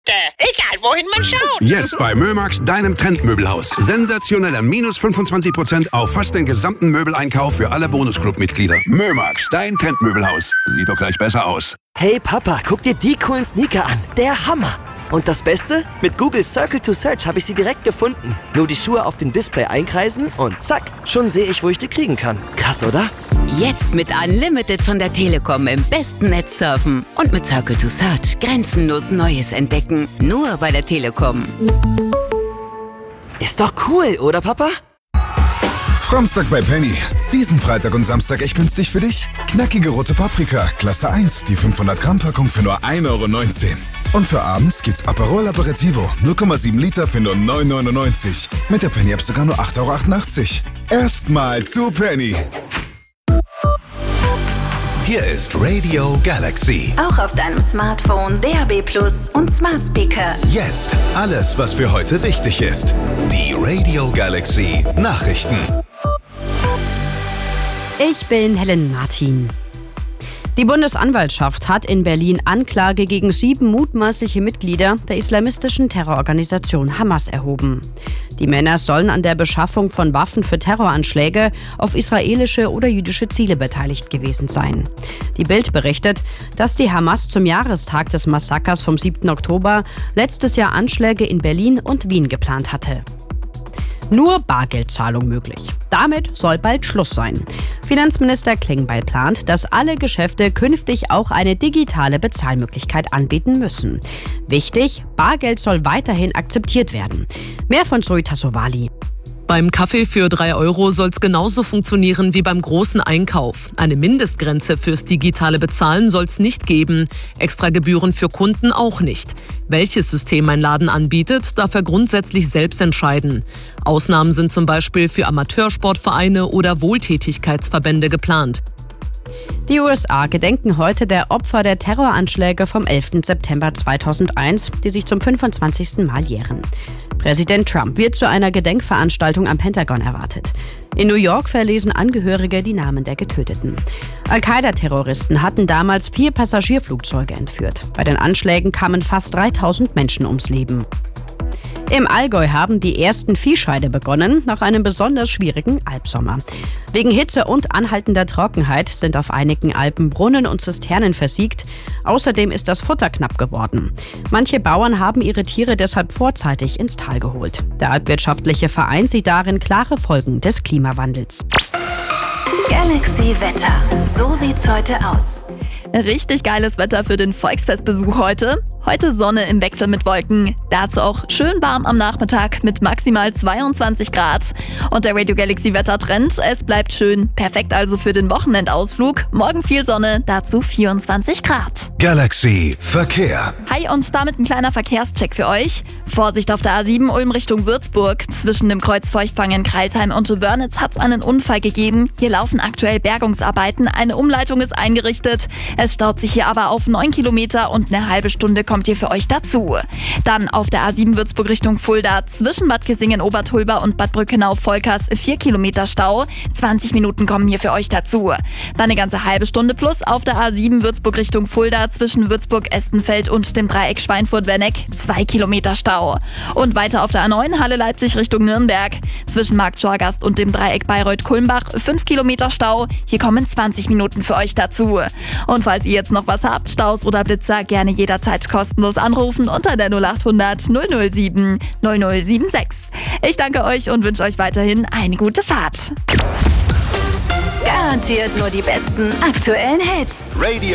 Egal, wohin man schaut. Jetzt bei Mömax, deinem Trendmöbelhaus. Sensationelle -25% auf fast den gesamten Möbeleinkauf für alle Bonusclub-Mitglieder. Mömax, dein Trendmöbelhaus. Sieht doch gleich besser aus. Hey Papa, guck dir die coolen Sneaker an. Der Hammer. Und das Beste? Mit Google Circle to Search habe ich sie direkt gefunden. Nur die Schuhe auf dem Display einkreisen und zack, schon sehe ich, wo ich die kriegen kann. Krass, oder? Jetzt mit Unlimited von der Telekom im besten Netz surfen. Und mit Circle to Search grenzenlos Neues entdecken. Nur bei der Telekom. Ist doch cool, oder Papa? Framstag bei Penny. Diesen Freitag und Samstag echt günstig für dich? Knackige rote Paprika, Klasse 1, die 500-Gramm-Packung für nur 1,19 €. Und für abends gibt's Aperol Aperitivo, 0,7 Liter für nur 9,99 €. Mit der Penny-App sogar nur 8,88 €. Erstmal zu Penny. Hier ist Radio Galaxy. Auch auf deinem Smartphone, DAB+ und Smart Speaker. Jetzt alles, was für heute wichtig ist. Die Radio Galaxy Nachrichten. Ich bin Helen Martin. Die Bundesanwaltschaft hat in Berlin Anklage gegen 7 mutmaßliche Mitglieder der islamistischen Terrororganisation Hamas erhoben. Die Männer sollen an der Beschaffung von Waffen für Terroranschläge auf israelische oder jüdische Ziele beteiligt gewesen sein. Die Bild berichtet, dass die Hamas zum Jahrestag des Massakers vom 7. Oktober letztes Jahr Anschläge in Berlin und Wien geplant hatte. Nur Bargeldzahlung möglich. Damit soll bald Schluss sein. Finanzminister Klingbeil plant, dass alle Geschäfte künftig auch eine digitale Bezahlmöglichkeit anbieten müssen. Wichtig, Bargeld soll weiterhin akzeptiert werden. Mehr von Zoe Tassovali. Beim Kaffee für 3 € soll es genauso funktionieren wie beim großen Einkauf. Eine Mindestgrenze fürs digitale Bezahlen soll es nicht geben. Extra Gebühren für Kunden auch nicht. Welches System ein Laden anbietet, darf er grundsätzlich selbst entscheiden. Ausnahmen sind zum Beispiel für Amateursportvereine oder Wohltätigkeitsverbände geplant. Die USA gedenken heute der Opfer der Terroranschläge vom 11. September 2001, die sich zum 25. Mal jähren. Präsident Trump wird zu einer Gedenkveranstaltung am Pentagon erwartet. In New York verlesen Angehörige die Namen der Getöteten. Al-Qaida-Terroristen hatten damals 4 Passagierflugzeuge entführt. Bei den Anschlägen kamen fast 3000 Menschen ums Leben. Im Allgäu haben die ersten Viehscheide begonnen, nach einem besonders schwierigen Alpsommer. Wegen Hitze und anhaltender Trockenheit sind auf einigen Alpen Brunnen und Zisternen versiegt. Außerdem ist das Futter knapp geworden. Manche Bauern haben ihre Tiere deshalb vorzeitig ins Tal geholt. Der Alpwirtschaftliche Verein sieht darin klare Folgen des Klimawandels. Galaxy Wetter. So sieht's heute aus. Richtig geiles Wetter für den Volksfestbesuch heute. Heute Sonne im Wechsel mit Wolken. Dazu auch schön warm am Nachmittag mit maximal 22 Grad. Und der Radio Galaxy Wettertrend, es bleibt schön. Perfekt also für den Wochenendausflug. Morgen viel Sonne, dazu 24 Grad. Galaxy Verkehr. Hi und damit ein kleiner Verkehrscheck für euch. Vorsicht auf der A7 Ulm Richtung Würzburg. Zwischen dem Kreuz Feuchtwangen in Crailsheim und Wörnitz hat es einen Unfall gegeben. Hier laufen aktuell Bergungsarbeiten. Eine Umleitung ist eingerichtet. Es staut sich hier aber auf 9 Kilometer und eine halbe Stunde kommt hier für euch dazu. Dann auf der A7 Würzburg Richtung Fulda zwischen Bad Kissingen-Obertulba und Bad Brückenau-Volkers 4 Kilometer Stau. 20 Minuten kommen hier für euch dazu. Dann eine ganze halbe Stunde plus auf der A7 Würzburg Richtung Fulda zwischen Würzburg-Estenfeld und dem Dreieck Schweinfurt-Werneck 2 Kilometer Stau. Und weiter auf der A9 Halle-Leipzig Richtung Nürnberg zwischen Markt-Schorgast und dem Dreieck Bayreuth-Kulmbach 5 Kilometer Stau. Hier kommen 20 Minuten für euch dazu. Und falls ihr jetzt noch was habt, Staus oder Blitzer, gerne jederzeit kostenlos anrufen unter der 0800 007 0076. Ich danke euch und wünsche euch weiterhin eine gute Fahrt. Garantiert nur die besten aktuellen Hits. Radio